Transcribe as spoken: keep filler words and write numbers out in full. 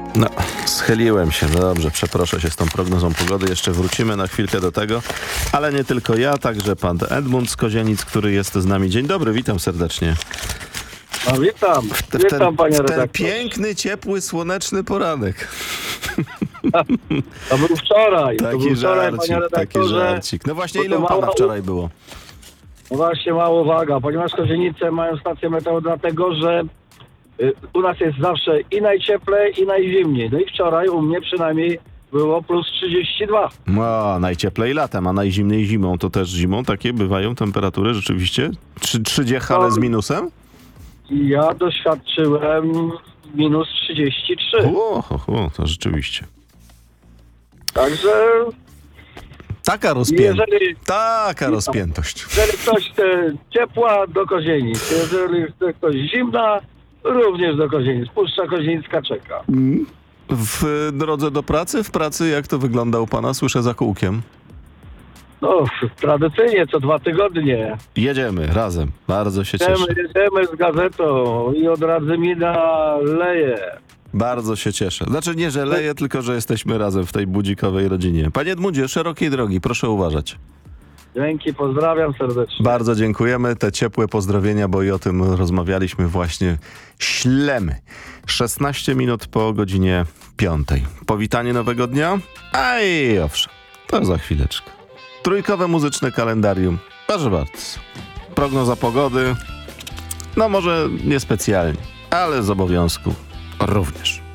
No, schyliłem się. No dobrze, przeproszę się z tą prognozą pogody. Jeszcze wrócimy na chwilkę do tego. Ale nie tylko ja, także pan Edmund z Kozienic, który jest z nami. Dzień dobry, witam serdecznie. No witam, W te- w witam ten, panie w ten redaktor. piękny, ciepły, słoneczny poranek. To był wczoraj, to Taki był wczoraj, żarcik, panie taki redaktorze. żarcik. No właśnie, Bo ile to u pana mała- wczoraj było? No właśnie mała uwaga, ponieważ Kozienice mają stację meteorologii, dlatego że y, u nas jest zawsze i najcieplej, i najzimniej. No i wczoraj u mnie przynajmniej było plus trzydzieści dwa. No, najcieplej latem, a najzimniej zimą. To też zimą takie bywają temperatury rzeczywiście? Trzy, trzydzieści, ale z minusem? I ja doświadczyłem minus trzydzieści trzy. O, ho, ho, to rzeczywiście. Także Taka rozpiętość. jeżeli, Taka rozpiętość. jeżeli ktoś chce ciepła, do Kozienic. Jeżeli chce ktoś zimna, również do Kozienic. Puszcza Kozienicka czeka. W drodze do pracy, w pracy, jak to wygląda u pana? Słyszę za kółkiem. No, tradycyjnie co dwa tygodnie. Jedziemy razem. Bardzo się cieszę. Jedziemy, jedziemy z gazetą i od Radzymina leje. Bardzo się cieszę. Znaczy nie, że leję, tylko że jesteśmy razem w tej budzikowej rodzinie. Panie Edmundzie, szerokiej drogi, proszę uważać. Dzięki, pozdrawiam serdecznie. Bardzo dziękujemy. Te ciepłe pozdrowienia, bo i o tym rozmawialiśmy właśnie. Ślemy. szesnaście minut po godzinie piątej. Powitanie nowego dnia? Aj, owszem. To za chwileczkę. Trójkowe muzyczne kalendarium. Proszę bardzo. Prognoza pogody? No może niespecjalnie, ale z obowiązku również.